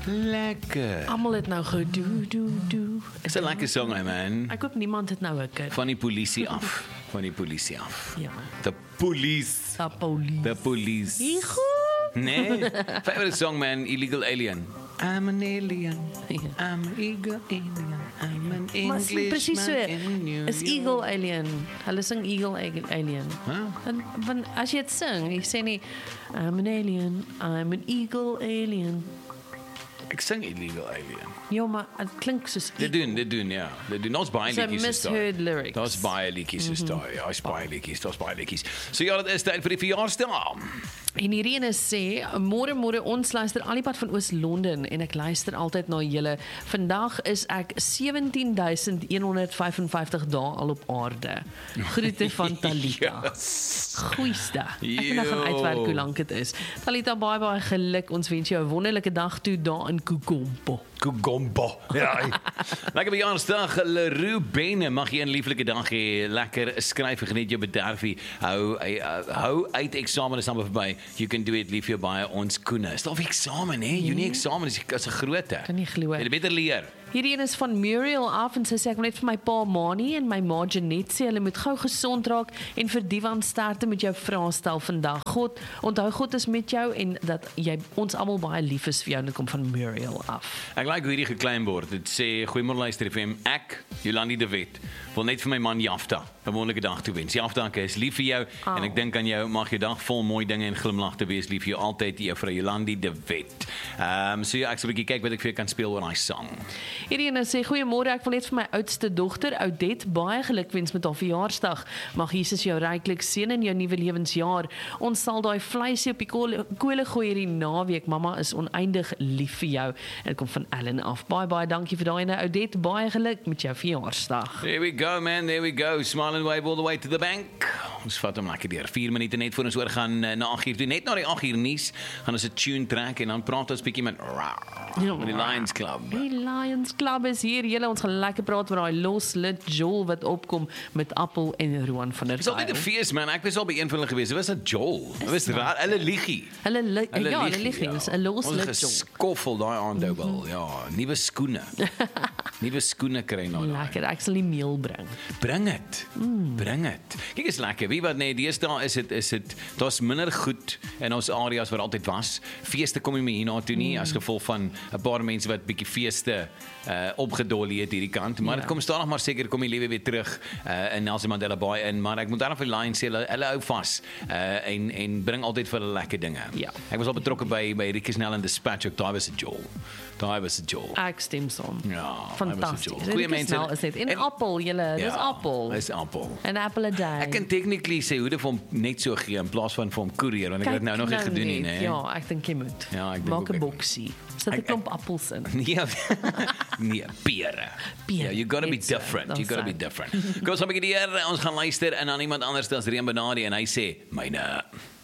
Lekker. Almal het nou gedoe. Is 'n lekker song, hè, man. Ek hoop niemand het nou 'n kind. Van die polisie af. Van die polisie af. Ja. The police. The police. Igo. Nee. Favorite song, man. Illegal Alien. I'm an alien. I'm an illegal alien. I'm an Englishman Presies so. in New Is Eagle Alien. Hulle sing Eagle Alien. Huh? En want as jy dit sing, jy sê nie I'm an alien, I'm an eagle alien. Ek sing Illegal Alien. Ja, maar dit klink soos Dit doen, ja. Dit doen. Ons baie So liedjies is daar. misheard lyrics. Daar's baie liedjies is daar. Ja, daar's baie liedjies. So ja, dit is tyd vir die verjaarsdag. En hierdie ene sê, môre ons luister al die pad van Oos-London en ek luister altyd na julle. Vandag is ek 17.155 dae al op aarde. Groete van Talita. Yes. Goeieste. Ek moet nou gaan uitwerk hoe lank dit is. Talita, baie geluk. Ons wens jou 'n wonderlike dag toe daar in Kukompo. Kugombo. Ja. Lekker verjaarsdag, Leroux Benne. Mag jy 'n lieflike dag hê. Lekker skryf en geniet jou bederfie. Hou uit eksamen is amper verby. You can do it, lief jou baie ons koene. Is daar eksamen, hè? Junie eksamen is 'n grootte. Kan nie glo. Jy beter leer. Hierdie een is van Muriel af en sy sê ek wil net vir my pa Mani en my ma Janet sê hulle moet gou gesond raak en vir Divan sterkte met jou vrae stel vandag. Onthou God is met jou en dat jy ons almal baie lief is vir jou en dit kom van Muriel af. Ek like hoe hierdie geklein word. Dit sê goeiemôre luister FM. Ek, Jolandi de Wet, wil net vir my man Jafta 'n wonderlike dag toewens. Jafta, ek is lief vir jou en ek dink aan jou. Mag jou dag vol mooi dinge en glimlag te wees. Lief vir jou altyd, juffrou Jolandi de Wet. So ja, ek sal 'n bietjie kyk wat ek vir jou kan speel oor daai sang. Hierdie een sê goeiemôre, ek wil net vir my oudste dogter Oudet baie gelukwens met haar verjaarsdag. Mag Jesus jou ryklik seën in jou nuwe lewensjaar. Ons sal daai vleisie op die kolle gooi hierdie naweek. Mamma is oneindig lief vir jou. Dit kom van Ellen af. Baie dankie vir daai ene Oudet. Baie geluk met jou verjaarsdag. There we go, man. There we go. Smile and wave all the way to the bank. Ons vat hom lekker deur. 4 minute net voor ons oorgaan na 8uur toe. Net na die 8uur nuus gaan ons 'n tune trek en dan praat ons bietjie met die Lions Club. Die Lions Club is hier. Julle ons gaan lekker praat oor daai los lid Joel wat opkom met Appel en Roan van der Dis altyd 'n fees, man. Ek was al by een van hulle gewees. Dit was 'n Joel. Dit was raar. Hulle liggie. Hulle liggie. Dis 'n los lid Joel. Geskoffel daai aand wel. Ja, nuwe skoene. Nuwe skoene kry nou. Lekker. Ek sal die meel bring. Bring dit. Bring dit. Kyk, is lekker. Wie wat nee, deesdae is dit daar's minder goed in ons areas wat altyd was. Feeste kom nie meer hiernatoe nie as gevolg van 'n paar mense wat bietjie feeste opgedolly het hierdie kant, maar dit kom stadig maar seker kom die lewe weer terug in Nelson Mandela Bay in, maar ek moet daarom vir Lions sê hulle hou vas en bring altyd vir hulle lekker dinge. Ja. Ek was al betrokke by Ricky Snell en Dispatch ook, daai was 'n Joel. Ek stem saam. Ja, fantasties. Goeie mense is dit. En Appel, julle, dis Appel. Dis Appel. En Apple a day. Ek kan technically sê hoe dit vir hom net so gee in plaas van vir hom koerier, want ek het dit nou nog nie gedoen nie, né? Ja, ek dink jy moet. Ja, ek dink maak 'n ook boksie. Sit 'n klomp appels in. Nee, pere. Yeah, you gotta be different. You gotta be different. Kom ons gaan 'n bietjie ons gaan luister en aan iemand anders as Reen Benadi en hy sê myne